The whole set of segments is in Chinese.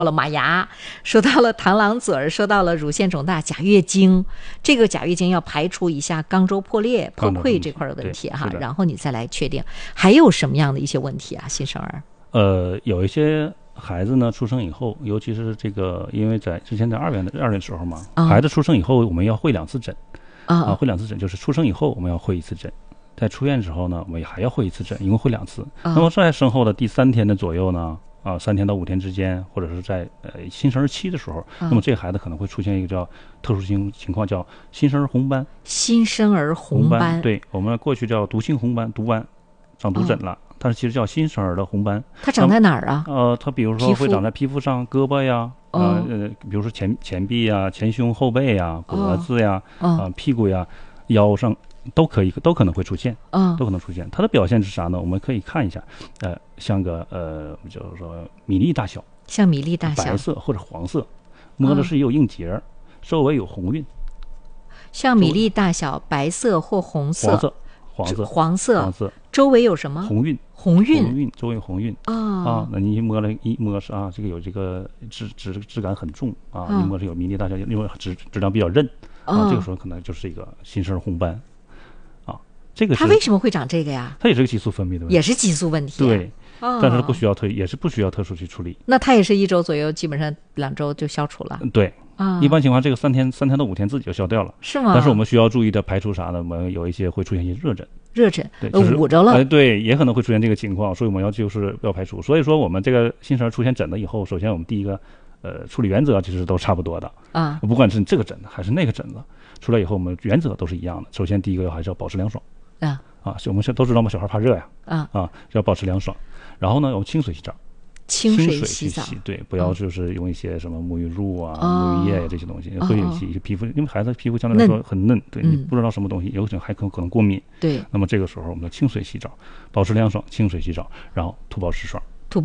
了马牙，说到了螳螂嘴，说到了乳腺肿大、贾月经。这个贾月经要排除一下肛周破裂、破溃这块的问题哈，然后你再来确定还有什么样的一些问题啊？新生儿有一些孩子呢出生以后，尤其是这个，因为之前在二院的时候嘛，孩子出生以后我们要会2次诊会2次诊，就是出生以后我们要会1次诊，在出院之后呢，我们还要会1次诊，一共会2次。那么在生后的第3天的左右呢，3天到5天之间，或者是在新生儿期的时候，那么这个孩子可能会出现一个叫特殊情况，叫新生儿红斑。 新生儿红斑， 对，我们过去叫毒性红斑，毒斑长毒疹了，但是其实叫新生儿的红斑。 它长在哪儿啊？ 它比如说会长在皮肤上、胳膊呀，比如说前臂呀、前胸后背呀、脖子呀、屁股呀、腰上。都可能会出现，都可能出现。它的表现是啥呢？我们可以看一下，像个就是说米粒大小， 像米粒大小， 白色或者黄色，摸着是有硬结，周围有红晕。 像米粒大小，白色或红色，黄色，周围有什么？ 红晕，周围有红晕那你一摸是这个有这个质感很重一摸是有米粒大小，因为质量比较韧这个时候可能就是一个新生儿红斑。 它为什么会长这个呀？ 它也是个激素分泌的问题， 也是激素问题。 对，但是也是不需要特殊去处理。 那它也是1周左右，基本上2周就消除了。 对，一般情况这个3天到5天自己就消掉了。 是吗？ 但是我们需要注意的排除啥呢？我们有一些会出现一些热疹，对， 捂着了。 对，也可能会出现这个情况，所以我们要排除。所以说我们这个新生儿出现疹了以后，首先我们第一个处理原则其实都差不多的不管是这个疹子还是那个疹子，出来以后我们原则都是一样的。首先第一个还是要保持凉爽我们都知道嘛，小孩怕热呀要保持凉爽。然后呢，我们清水洗澡， 清水去洗，对，不要就是用一些什么沐浴露沐浴液这些东西，会引起皮肤，因为孩子皮肤相对来说很嫩，对，你不知道什么东西，有可能还可能过敏。 对， 那么这个时候我们要清水洗澡，保持凉爽，清水洗澡，然后涂保湿霜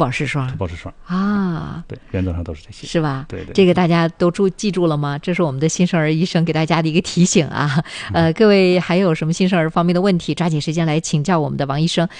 对，原则上都是这些， 是吧？ 对， 这个大家都记住了吗？这是我们的新生儿医生给大家的一个提醒各位还有什么新生儿方面的问题，抓紧时间来请教我们的王医生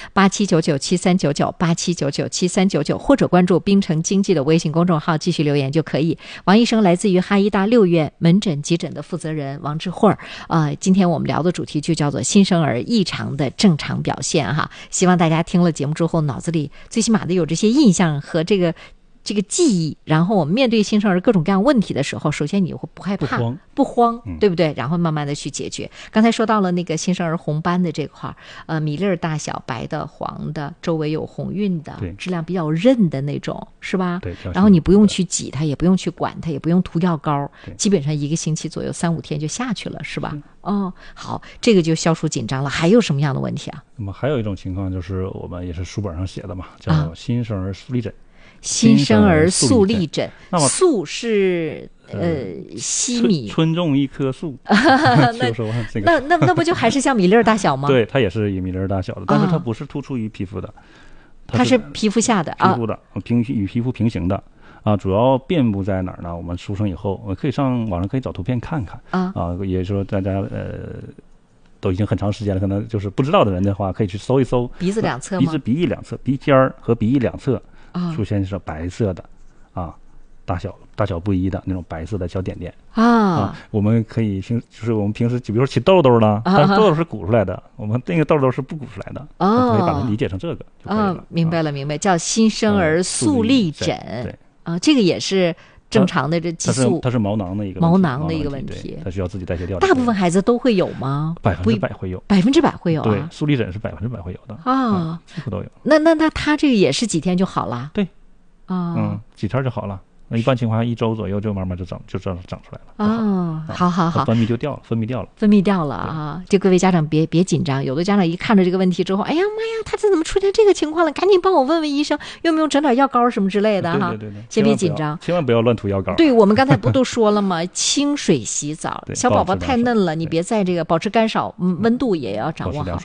，8799739987399799，或者关注滨城经济的微信公众号继续留言就可以。王医生来自于哈医大6院门诊急诊的负责人王智慧今天我们聊的主题就叫做新生儿异常的正常表现希望大家听了节目之后脑子里最起码的有这些印象和这个记忆，然后我们面对新生儿各种各样问题的时候，首先你会不害怕不慌对不对？然后慢慢的去解决。刚才说到了那个新生儿红斑的这块米粒大小，白的黄的，周围有红晕的，质量比较韧的那种，是吧？ 对， 然后你不用去挤它，也不用去管它，也不用涂药膏，基本上1个星期左右3-5天就下去了，是吧？好，这个就消除紧张了。还有什么样的问题啊？ 那么还有一种情况就是我们也是书本上写的嘛，叫新生儿速粒疹。 新生儿速粒疹，粟是西米， 春种一棵树那不就还是像米粒大小吗？ 对，它也是以米粒大小的，但是它不是突出于皮肤的， 它是皮肤下的皮肤的与皮肤平行的主要遍布在哪儿呢？我们出生以后，我可以上网上可以找图片看看也说大家都已经很长时间了，可能就是不知道的人的话，可以去搜一搜鼻子两侧吗？ 鼻翼两侧，鼻尖和鼻翼两侧出现是白色的大小不一的那种白色的小点点我们可以就是我们平时比如说起痘痘了，但是痘痘是鼓出来的，我们那个痘痘是不鼓出来的可以把它理解成这个就可以了明白了，叫新生儿速粒疹对这个也是正常的这激素， 它是毛囊的一个问题， 它需要自己代谢掉。 大部分孩子都会有吗 ？100%会有 ，100%会有对，速粒疹是100%会有的几乎都有。 那它这个也是几天就好了？ 对几天就好了。一般情况下1周左右就慢慢就长出来了好， 分泌掉了就各位家长别紧张，有的家长一看着这个问题之后，哎呀妈呀，他这怎么出现这个情况了？赶紧帮我问问医生，用不用整点药膏什么之类的对， 先别紧张， 千万不要乱涂药膏。 对，我们刚才不都说了吗？清水洗澡，小宝宝太嫩了，你别在这个保持干燥，温度也要掌握好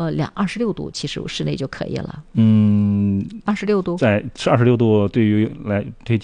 ，26度其实室内就可以了。26度， 在26度对于推荐来说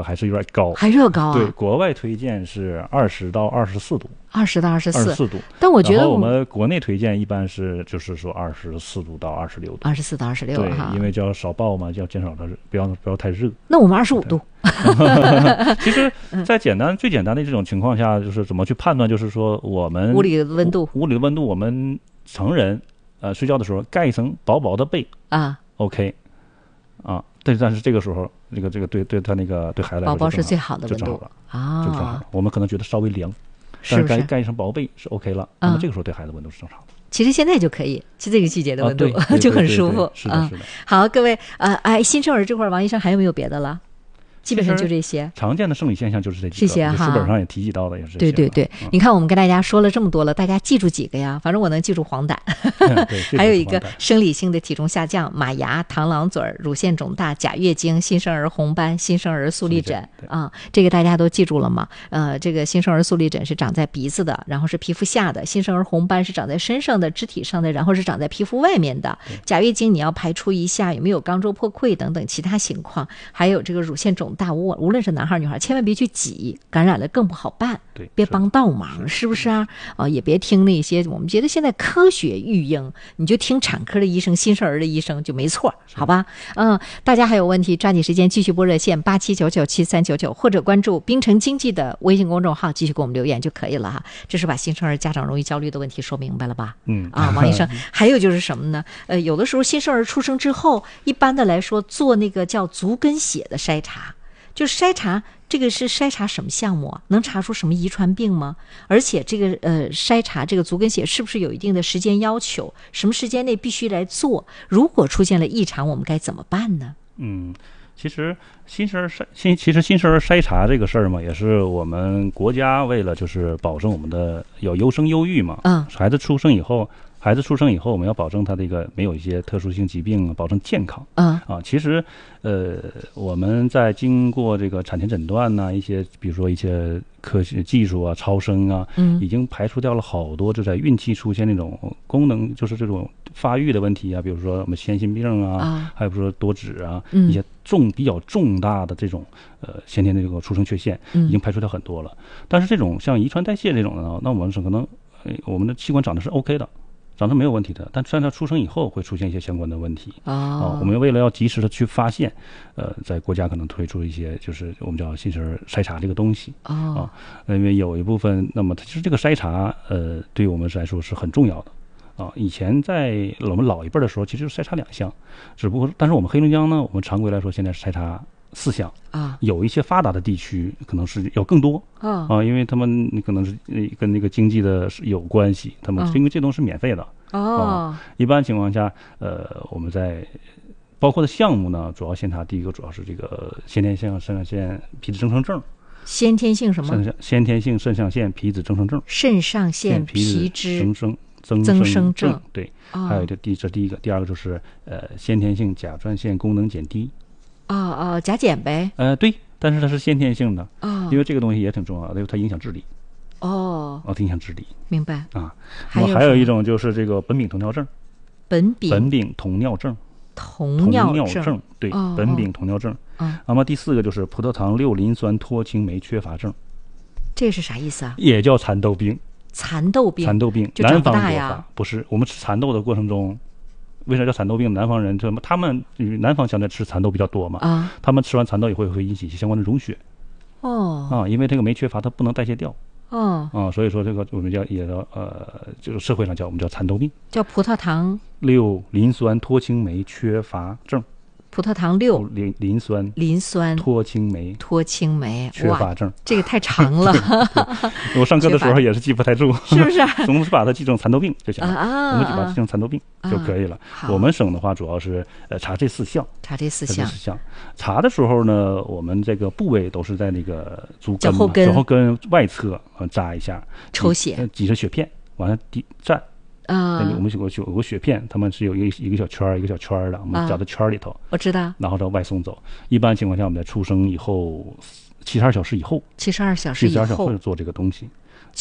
还是有点高， 还热高啊。 对，国外推荐是20到24度 ，20到24 度。 但我觉得我们国内推荐一般是就是说24度到26度 ，24到26 对，因为叫少暴嘛，要减少它不要太热。 那我们25度。 其实，在最简单的这种情况下，就是怎么去判断？就是说，我们屋里的温度， 我们成人睡觉的时候盖一层薄薄的被啊 ，OK 啊，但是这个时候，这个对他那个对孩子来说， 宝宝是最好的温度啊，就正好。我们可能觉得稍微凉，但是盖一层薄被是 OK 了，那么这个时候对孩子温度是正常的。 其实现在就可以，就这个季节的温度就很舒服。 是的，是的。 好，各位新生儿这块王医生还有没有别的了？基本上就这些常见的生理现象就是这些哈，书本上也提及到的也是这些。 对，你看我们跟大家说了这么多了，大家记住几个呀？反正我能记住黄疸，还有一个生理性的体重下降、马牙、螳螂嘴、乳腺肿大、假月经、新生儿红斑、新生儿粟粒疹啊，这个大家都记住了吗？这个新生儿粟粒疹是长在鼻子的，然后是皮肤下的；新生儿红斑是长在身上的、肢体上的，然后是长在皮肤外面的。假月经你要排除一下有没有肛周破溃等等其他情况，还有这个乳腺肿大，无论是男孩女孩，千万别去挤，感染了更不好办。 对， 别帮倒忙，是不是啊？也别听那些我们觉得现在科学育婴，你就听产科的医生、新生儿的医生就没错，好吧？大家还有问题，抓紧时间继续拨热线87997399，或者关注滨城经济的微信公众号，继续给我们留言就可以了哈。这是把新生儿家长容易焦虑的问题说明白了吧？王医生，还有就是什么呢？有的时候新生儿出生之后，一般的来说做那个叫足跟血的筛查。就是筛查，这个是筛查什么项目啊？能查出什么遗传病吗？而且这个筛查这个足跟血是不是有一定的时间要求？什么时间内必须来做？如果出现了异常，我们该怎么办呢？ 其实新生儿筛查这个事儿嘛，也是我们国家为了就是保证我们的有优生优育嘛。孩子出生以后，我们要保证他这个没有一些特殊性疾病，保证健康。其实我们在经过这个产前诊断呐，比如说一些科学技术啊、超声啊，已经排除掉了好多就在孕期出现那种功能，就是这种发育的问题啊，比如说我们先心病啊，还有比如说多指啊，一些比较重大的这种先天的这个出生缺陷，已经排除掉很多了。但是这种像遗传代谢这种的呢，那我们是可能我们的器官长得是 OK 的。长得没有问题的，但在他出生以后会出现一些相关的问题。我们为了要及时的去发现，在国家可能推出一些就是我们叫新生儿筛查这个东西。因为有一部分，那么其实这个筛查对于我们来说是很重要的。以前在我们老一辈的时候，其实就筛查2项，只不过但是我们黑龙江呢，我们常规来说现在筛查4项有一些发达的地区可能是要更多因为他们可能是跟那个经济的有关系，他们因为这东西是免费的一般情况下我们在包括的项目呢，主要先查第一个主要是这个先天性肾上腺皮质增生症。 先天性什么？ 先天性肾上腺皮质增生症。 肾上腺皮质增生症，对。还有这第一个，第二个就是先天性甲状腺功能减低。 甲减呗。 对，但是它是先天性的因为这个东西也挺重要的，因为它影响智力。影响智力。明白还有一种就是这个苯丙酮尿症。 苯丙酮尿症。 酮尿症， 对，苯丙酮尿症。那么第4个就是葡萄糖6磷酸脱氢酶缺乏症。 这是啥意思啊？ 也叫蚕豆病。 蚕豆病就南方大呀？ 不是，我们吃蚕豆的过程中，为啥叫蚕豆病？南方人他们与南方相对吃蚕豆比较多嘛他们吃完蚕豆也会引起相关的溶血。因为这个酶缺乏，它不能代谢掉。所以说这个我们就是社会上我们叫蚕豆病， 叫葡萄糖 6磷酸脱氢酶缺乏症。 葡萄糖6磷酸脱氢酶缺乏症。 这个太长了我上课的时候也是记不太住是不是总是把它记成蚕豆病就行了我们就把它记成蚕豆病就可以了我们省的话主要是查这4项。查的时候呢，我们这个部位都是在那个脚后跟外侧扎一下， 抽血， 挤着血片往下蘸我们有个血片，他们是有一个小圈一个小圈的，我们夹在圈里头， 我知道， 然后到外送走。一般情况下，我们在出生以后72小时以后做这个东西。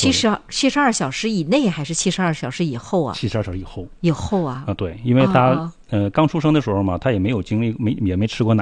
72小时以内还是72小时以后啊 ？72小时以后。 以后啊？ 对，因为他刚出生的时候嘛，他也没有经历，也没吃过奶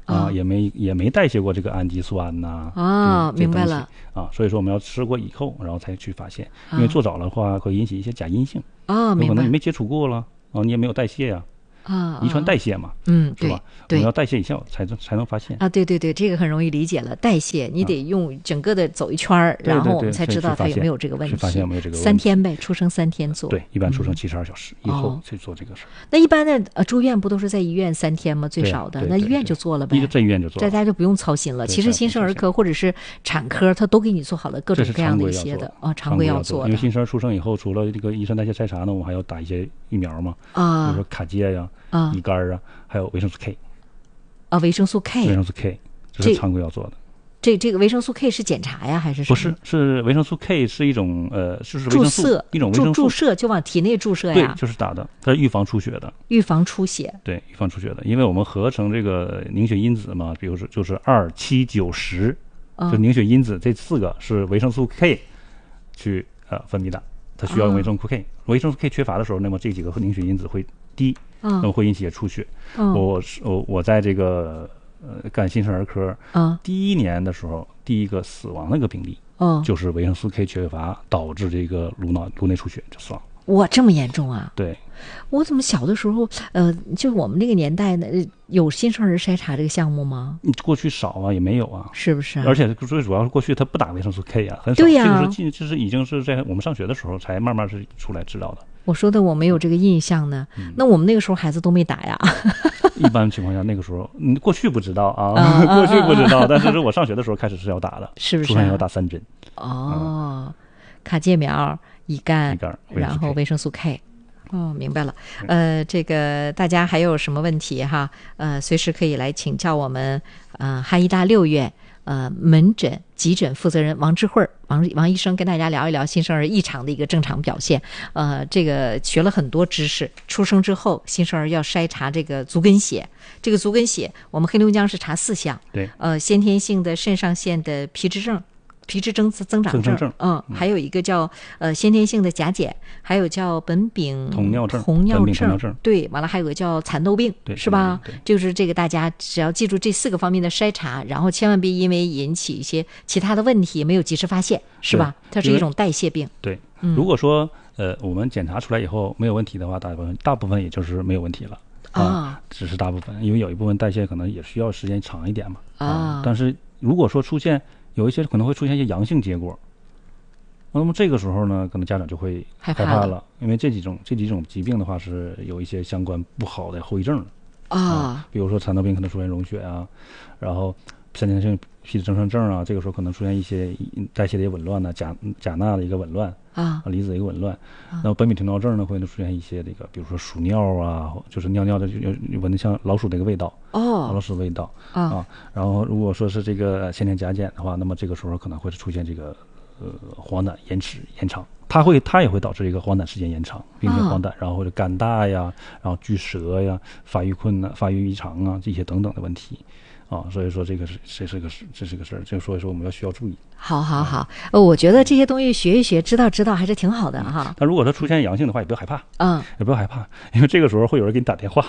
也没代谢过这个氨基酸呐明白了所以说我们要吃过以后，然后才去发现，因为做早了的话会引起一些假阴性有可能你没接触过了你也没有代谢呀遗传代谢嘛，是吧？我们要代谢一下才能发现对，这个很容易理解了。代谢你得用整个的走一圈然后我们才知道它有没有这个问题。 发现有没有这个问题 ？3天呗，出生3天做。 对，一般出生72小时以后去做这个事。 那一般的住院不都是在医院3天吗？最少的那医院就做了呗， 在医院就做了， 大家就不用操心了。其实新生儿科或者是产科，他都给你做好了各种各样的一些的常规要做的。 因为新生儿出生以后，除了这个乙酸代谢筛查呢，我们还要打一些疫苗嘛，比如说卡介呀、乙肝还有维生素 K 维生素 K， 这是常规要做的。 这个维生素 K 是检查呀，还是什么？ 不是，是维生素 K 是一种就是维生素一种维生素注射，就往体内注射呀。 对，就是打的，它是预防出血的。 预防出血。 对，预防出血的，因为我们合成这个凝血因子嘛，比如说就是2、7、9、10，就凝血因子这4个是维生素 K 去分泌的，它需要用维生素 K。维生素 K 缺乏的时候，那么这几个凝血因子会低，那么会引起出血。我在这个干新生儿科第1年的时候，第一个死亡的一个病例就是维生素 K 缺乏导致这个颅内出血就死亡。 哇，这么严重啊！ 对， 我怎么小的时候就我们那个年代呢，有新生儿筛查这个项目吗？ 过去少也没有是不是而且最主要是过去他不打维生素 K 很少。 对呀， 就是已经是在我们上学的时候才慢慢是出来知道的。 我说的我没有这个印象呢，那我们那个时候孩子都没打呀。 一般情况下那个时候过去不知道过去不知道，但是我上学的时候开始是要打的， 是不是？ 出生要打3针。 卡介苗、乙肝，然后维生素 K。明白了。这个大家还有什么问题哈？随时可以来请教我们哈医大6院门诊急诊负责人王智慧王医生，跟大家聊一聊新生儿异常的一个正常表现。这个学了很多知识。出生之后，新生儿要筛查这个足跟血。这个足跟血，我们黑龙江是查4项。 对。 先天性的肾上腺的皮质增长症，还有一个叫先天性的甲减，还有叫苯丙酮尿症，对，完了还有个叫蚕豆病，是吧？就是这个大家只要记住这4个方面的筛查，然后千万别因为引起一些其他的问题没有及时发现，是吧？它是一种代谢病。 对，如果说我们检查出来以后没有问题的话，大部分也就是没有问题了只是大部分，因为有一部分代谢可能也需要时间长一点嘛但是如果说有一些可能会出现一些阳性结果，那么这个时候呢，可能家长就会害怕了，因为这几种疾病的话是有一些相关不好的后遗症的比如说蚕豆病可能出现溶血然后先天性皮质增生症这个时候可能出现一些代谢的一些紊乱钾钠的一个紊乱离子的一个紊乱那么苯丙酮尿症呢会出现一些这个比如说鼠尿就是尿的就闻得像老鼠的一个味道老鼠的味道然后如果说是这个先天甲减的话，那么这个时候可能会出现这个黄疸延长，它也会导致一个黄疸时间延长，并且黄疸然后或者肝大然后巨舌发育困难、发育异常这些等等的问题所以说这是个事儿，所以说我们需要注意。 好，我觉得这些东西学一学，知道还是挺好的哈。 但如果它出现阳性的话，也不要害怕，也不要害怕，因为这个时候会有人给你打电话，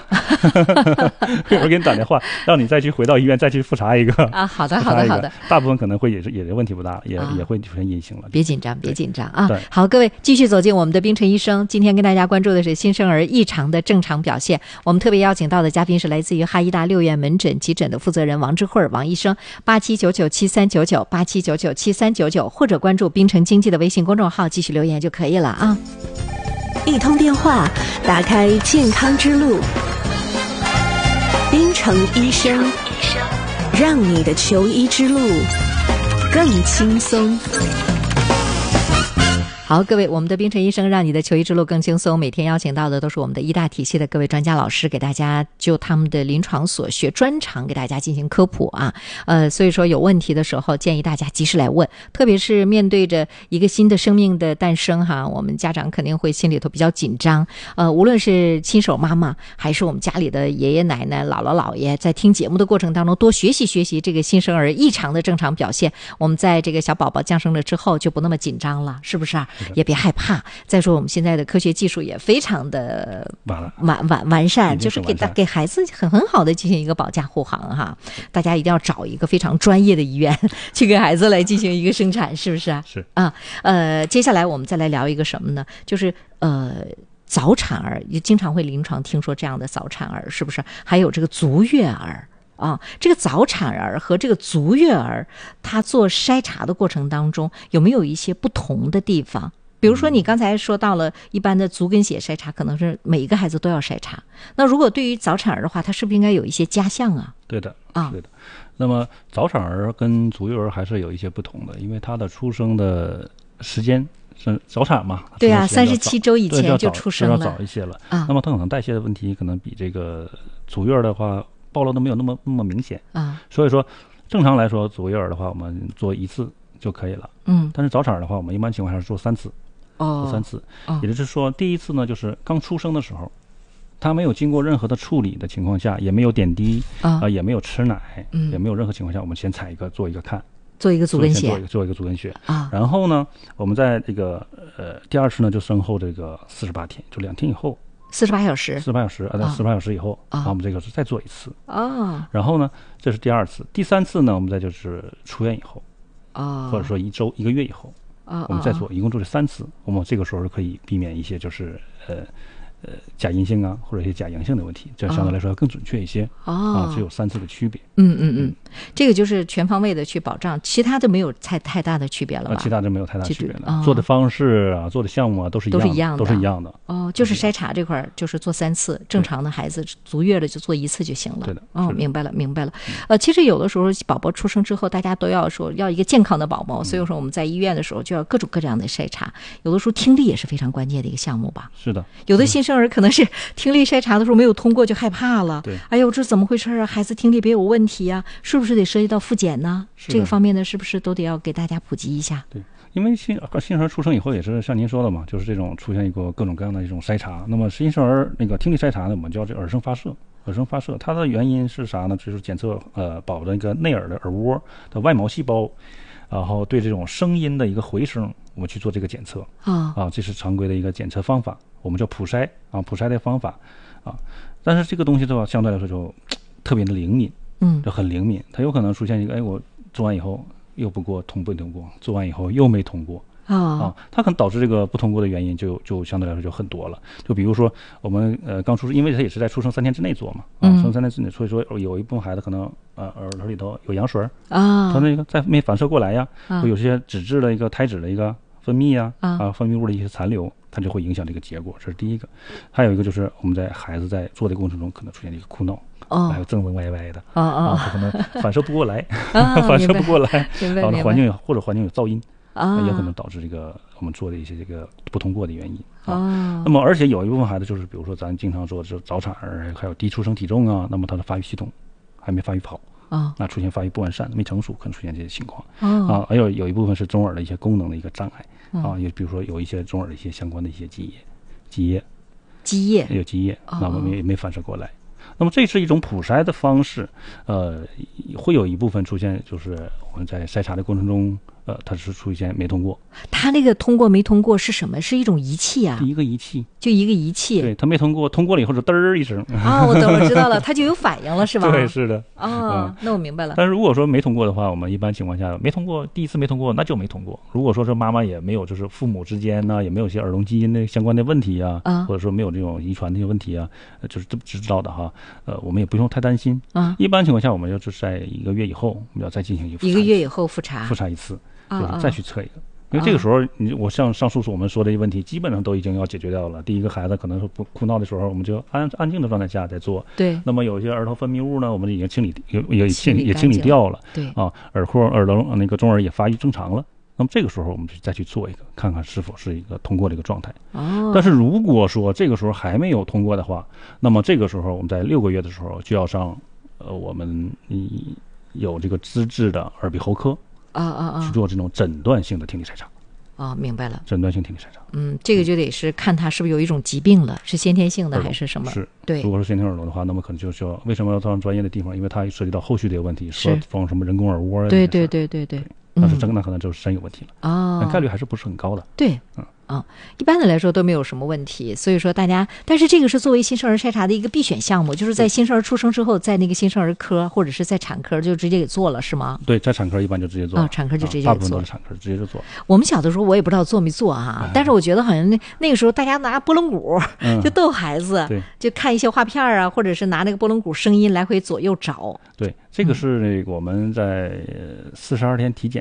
让你再去回到医院再去复查一个好的， 大部分可能会也问题不大，也会出现阴性了。 别紧张好，各位继续走进我们的冰晨医生，今天跟大家关注的是新生儿异常的正常表现。我们特别邀请到的嘉宾是来自于哈医大6院门诊急诊的负责人王智慧王医生，8799739987997399，或者关注冰城经济的微信公众号继续留言就可以了一通电话打开健康之路，冰城医生，让你的求医之路更轻松。 好，各位，我们的冰晨医生让你的求医之路更轻松，每天邀请到的都是我们的医大体系的各位专家老师，给大家就他们的临床所学专长给大家进行科普所以说有问题的时候建议大家及时来问，特别是面对着一个新的生命的诞生我们家长肯定会心里头比较紧张无论是亲手妈妈还是我们家里的爷爷奶奶姥姥姥爷，在听节目的过程当中多学习这个新生儿异常的正常表现，我们在这个小宝宝降生了之后就不那么紧张了，是不是也别害怕。再说我们现在的科学技术也非常的完善，就是给孩子很好的进行一个保驾护航哈。大家一定要找一个非常专业的医院去给孩子来进行一个生产，是不是啊？ 是啊。接下来我们再来聊一个什么呢？就是早产儿，也经常会临床听说这样的早产儿，是不是？还有这个足月儿啊，这个早产儿和这个足月儿，他做筛查的过程当中有没有一些不同的地方？比如说你刚才说到了一般的足跟血筛查，可能是每一个孩子都要筛查。那如果对于早产儿的话，他是不是应该有一些加项啊？ 对的，对的。那么早产儿跟足月儿还是有一些不同的，因为他的出生的时间。早产嘛， 对啊，37周以前就出生了， 要早一些了。那么它可能代谢的问题可能比这个足月的话暴露的没有那么明显啊。所以说正常来说，足月的话我们做1次就可以了。但是早产的话，我们一般情况下是做3次。做3次，也就是说，第一次呢，就是刚出生的时候，他没有经过任何的处理的情况下，也没有点滴也没有吃奶，也没有任何情况下，我们先采一个做一个看。 做一个足跟血， 做一个足跟血啊。然后呢，我们在这个第2次呢就生后这个48天，就2天以后 ，48小时 ，48小时以后，然后我们这个是再做1次啊。然后呢，这是第2次，第3次呢，我们再就是出院以后啊，或者说1个月以后啊，我们再做，一共做这3次。我们这个时候可以避免一些就是假阴性啊，或者一些假阳性的问题，这相对来说要更准确一些只有3次的区别。 这个就是全方位的去保障，其他的没有太大的区别了吧？ 其他的没有太大区别了。做的方式啊，做的项目啊，都是一样的。 就是筛查这块就是做3次，正常的孩子足月的就做1次就行了。 对的。 明白了。其实有的时候宝宝出生之后，大家都要说要一个健康的宝宝，所以说我们在医院的时候就要各种各样的筛查。有的时候听力也是非常关键的一个项目吧？ 是的。 有的新生儿可能是听力筛查的时候没有通过就害怕了。 对。 哎呦，这怎么回事啊？孩子听力别有问题啊？是不是得涉及到复检呢？这个方面呢，是不是都得要给大家普及一下？ 对，因为新生儿出生以后也是像您说的嘛，就是这种出现一个各种各样的一种筛查。那么新生儿那个听力筛查呢，我们叫这耳声发射。它的原因是啥呢？就是检测宝宝的那个内耳的耳蜗的外毛细胞，然后对这种声音的一个回声，我们去做这个检测这是常规的一个检测方法，我们叫普筛普筛的方法但是这个东西的话，相对来说就特别的灵敏。就很灵敏，它有可能出现一个，我做完以后又不过，通不通过，做完以后又没通过它可能导致这个不通过的原因就相对来说就很多了。就比如说我们刚出生，因为它也是在出生3天之内做嘛出生3天之内，所以说有一部分孩子可能耳朵里头有羊水它那个再没反射过来呀，会有些脂质的一个胎脂的一个分泌分泌物的一些残留，它就会影响这个结果，这是第一个。还有一个就是我们在孩子在做的过程中可能出现一个哭闹还有正歪歪的他可能反射不过来反射不过来，然后环境有噪音也可能导致这个我们做的一些这个不通过的原因那么而且有一部分孩子就是比如说咱经常说的早产儿，还有低出生体重那么他的发育系统还没发育好那出现发育不完善没成熟，可能出现这些情况还有一部分是中耳的一些功能的一个障碍也比如说有一些中耳的一些相关的一些积液有积液那么没反射过来。那么这是一种普筛的方式会有一部分出现就是我们在筛查的过程中它是出现没通过。 它那个通过没通过是什么？是一种仪器啊？ 一个仪器， 就一个仪器。 对，它没通过，通过了以后就嘚儿一声我知道了，它就有反应了是吧？ 对，是的那我明白了。 但是如果说没通过的话，我们一般情况下没通过，第一次没通过那就没通过。如果说是妈妈也没有就是父母之间呢也没有一些耳聋基因的相关的问题或者说没有这种遗传的一些问题就是这么知道的我们也不用太担心一般情况下我们就是在1个月以后我们要再进行 1个月以后复查一次就是再去测一个因为这个时候我像上述我们说的一个问题基本上都已经要解决掉了。第一个孩子可能是不哭闹的时候我们就安静的状态下再做对。 那么有些儿童分泌物呢我们已经清理掉了对耳廓耳聋那个中耳也发育正常了，那么这个时候我们再去做一个看看是否是一个通过的一个状态但是如果说这个时候还没有通过的话，那么这个时候我们在6个月的时候就要上我们有这个资质的耳鼻喉科去做这种诊断性的听力筛查明白了， 诊断性听力筛查这个就得是看他是不是有一种疾病了，是先天性的还是什么？ 是对。 如果是先天耳聋的话，那么可能就为什么要到专业的地方？因为它涉及到后续的一个问题，说装什么人工耳蜗对那是真的可能就是肾有问题了但概率还是不是很高的。 对，一般的来说都没有什么问题，所以说大家，但是这个是作为新生儿筛查的一个必选项目，就是在新生儿出生之后，在那个新生儿科或者是在产科就直接给做了，是吗？ 对，在产科一般就直接做产科就直接大部分都是产科直接就做。 我们小的时候我也不知道做没做但是我觉得好像那个时候大家拿波棱鼓就逗孩子，就看一些画片啊，或者是拿那个波棱鼓声音来回左右找。 对，这个是那个我们在42天体检